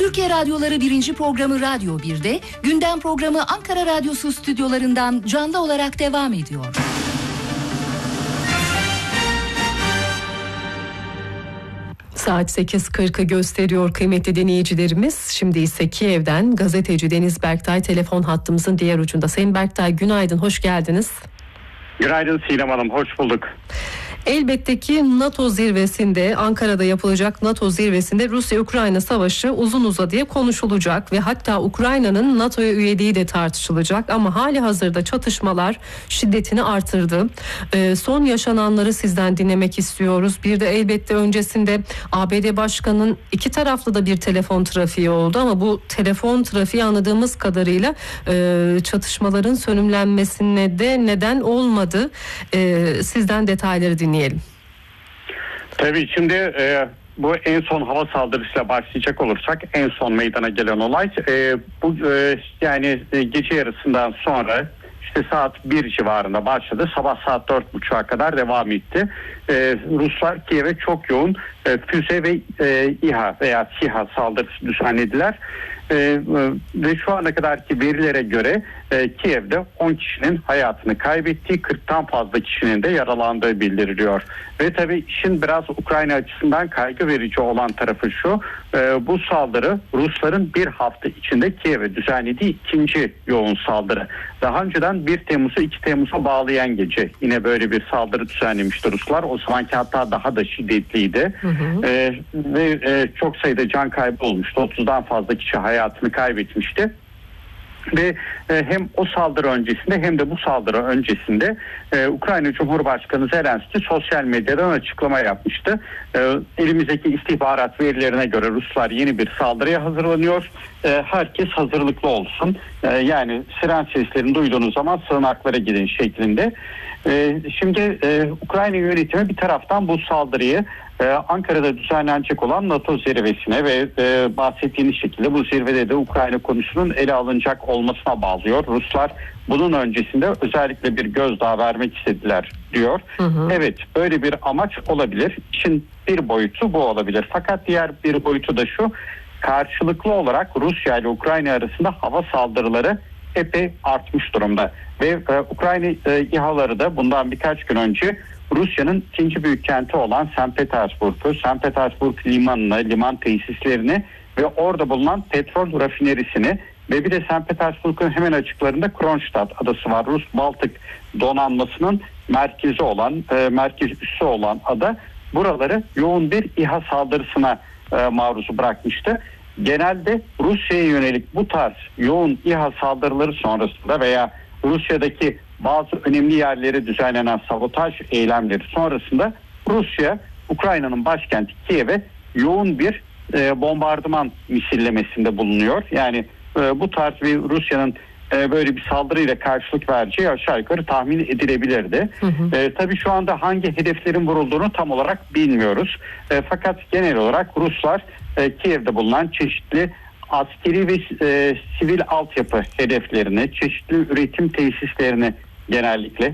Türkiye Radyoları 1. programı Radyo 1'de, gündem programı Ankara Radyosu stüdyolarından canlı olarak devam ediyor. Saat 8.40'ı gösteriyor kıymetli dinleyicilerimiz. Şimdi ise Kiev'den gazeteci Deniz Berktay telefon hattımızın diğer ucunda. Sayın Berktay, günaydın, hoş geldiniz. Günaydın Sinem Hanım, hoş bulduk. Elbette ki NATO zirvesinde, Ankara'da yapılacak NATO zirvesinde Rusya-Ukrayna savaşı uzun uzadıya konuşulacak ve hatta Ukrayna'nın NATO'ya üyeliği de tartışılacak, ama hali hazırda çatışmalar şiddetini artırdı. Son yaşananları sizden dinlemek istiyoruz. Bir de elbette öncesinde ABD Başkanı'nın iki taraflı da bir telefon trafiği oldu, ama bu telefon trafiği anladığımız kadarıyla çatışmaların sönümlenmesine de neden olmadı. Sizden detayları dinleyelim. Tabii şimdi bu en son hava saldırısıyla başlayacak olursak en son meydana gelen olay bu yani gece yarısından sonra işte saat 1 civarında başladı. Sabah saat 4.30'a kadar devam etti. Ruslar Kiev'e çok yoğun füze ve İHA veya SİHA saldırısı düzenlediler. Ve şu ana kadarki verilere göre Kiev'de 10 kişinin hayatını kaybettiği, 40'tan fazla kişinin de yaralandığı bildiriliyor. Ve tabii işin biraz Ukrayna açısından kaygı verici olan tarafı şu: bu saldırı Rusların bir hafta içinde Kiev'e düzenlediği ikinci yoğun saldırı. Daha önceden 1 Temmuz'u 2 Temmuz'a bağlayan gece yine böyle bir saldırı düzenlemişti Ruslar. O zamanki hatta daha da şiddetliydi. Ve çok sayıda can kaybı olmuştu. 30'dan fazla kişi hayatını kaybetmişti. Ve hem o saldırı öncesinde hem de bu saldırı öncesinde Ukrayna Cumhurbaşkanı Zelenski sosyal medyadan açıklama yapmıştı. Elimizdeki istihbarat verilerine göre Ruslar yeni bir saldırıya hazırlanıyor. Herkes hazırlıklı olsun. Yani siren seslerini duyduğunuz zaman sığınaklara gidin şeklinde. Şimdi Ukrayna yönetimi bir taraftan bu saldırıyı Ankara'da düzenlenecek olan NATO zirvesine ve bahsettiğiniz şekilde bu zirvede de Ukrayna konusunun ele alınacak olmasına bağlıyor. Ruslar bunun öncesinde özellikle bir gözdağı vermek istediler diyor. Evet, böyle bir amaç olabilir. İşin bir boyutu bu olabilir. Fakat diğer bir boyutu da şu: karşılıklı olarak Rusya ile Ukrayna arasında hava saldırıları epey artmış durumda. Ve Ukrayna İHA'ları da bundan birkaç gün önce Rusya'nın ikinci büyük kenti olan St. Petersburg limanını, liman tesislerini ve orada bulunan petrol rafinerisini ve bir de St. Petersburg'un hemen açıklarında Kronstadt adası var. Rus Baltık donanmasının merkezi olan, merkez üssü olan ada, buraları yoğun bir İHA saldırısına maruz bırakmıştı. Genelde Rusya'ya yönelik bu tarz yoğun İHA saldırıları sonrasında veya Rusya'daki bazı önemli yerlere düzenlenen sabotaj eylemleri sonrasında Rusya, Ukrayna'nın başkenti Kiev'e yoğun bir bombardıman misillemesinde bulunuyor. Yani bu tarz bir Rusya'nın böyle bir saldırıyla karşılık vereceği aşağı yukarı tahmin edilebilirdi. Tabii şu anda hangi hedeflerin vurulduğunu tam olarak bilmiyoruz. Fakat genel olarak Ruslar Kiev'de bulunan çeşitli askeri ve sivil altyapı hedeflerini, çeşitli üretim tesislerini genellikle